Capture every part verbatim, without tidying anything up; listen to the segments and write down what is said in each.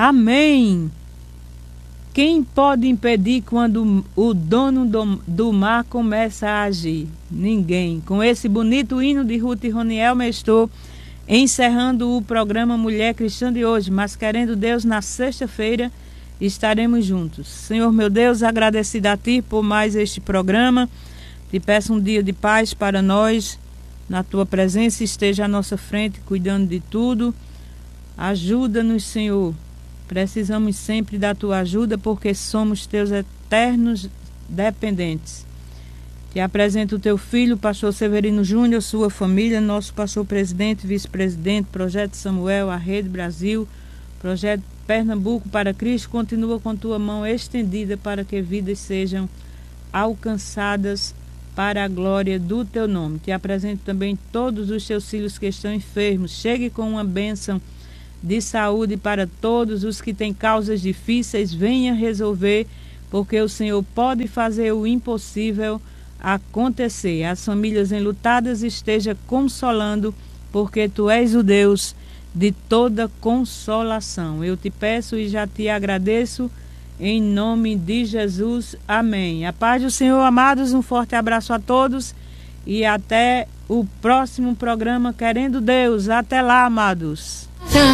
Amém. Quem pode impedir quando o dono do, do mar começa a agir? Ninguém. Com esse bonito hino de Ruth e Roniel, eu estou encerrando o programa Mulher Cristã de hoje, mas querendo Deus, na sexta-feira estaremos juntos. Senhor meu Deus, agradecida a Ti por mais este programa. Te peço um dia de paz para nós. Na Tua presença esteja à nossa frente, cuidando de tudo. Ajuda-nos, Senhor. Precisamos sempre da Tua ajuda, porque somos Teus eternos dependentes. Te apresento o Teu filho, pastor Severino Júnior, sua família, nosso pastor presidente, vice-presidente, Projeto Samuel, a Rede Brasil, Projeto Pernambuco para Cristo. Continua com Tua mão estendida para que vidas sejam alcançadas para a glória do Teu nome. Te apresento também todos os Teus filhos que estão enfermos. Chegue com uma bênção de saúde para todos os que têm causas difíceis. Venha resolver, porque o Senhor pode fazer o impossível acontecer. As famílias enlutadas esteja consolando, porque Tu és o Deus de toda consolação. Eu te peço e já te agradeço em nome de Jesus. Amém. A paz do Senhor, amados. Um forte abraço a todos e até o próximo programa, querendo Deus. Até lá, amados.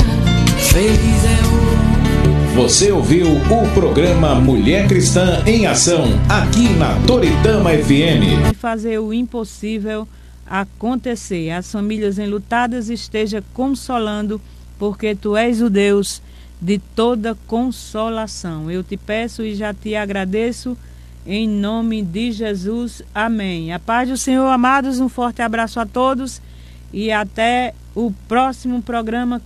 Você ouviu o programa Mulher Cristã em Ação, aqui na Toritama F M. Fazer o impossível acontecer. As famílias enlutadas esteja consolando, porque Tu és o Deus de toda consolação. Eu te peço e já te agradeço em nome de Jesus. Amém. A paz do Senhor, amados. Um forte abraço a todos e até o próximo programa.